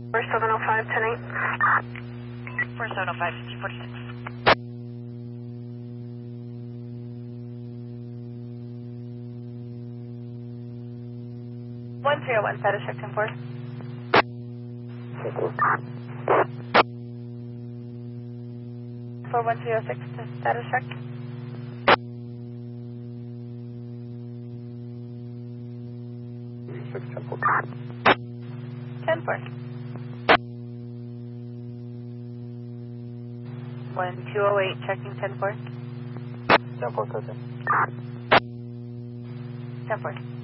4705, 10-8. 4705, 1546. 101, status check 10-4. 4106, status check. 10-4. 1208, checking 10-4. 10-4, 10-4.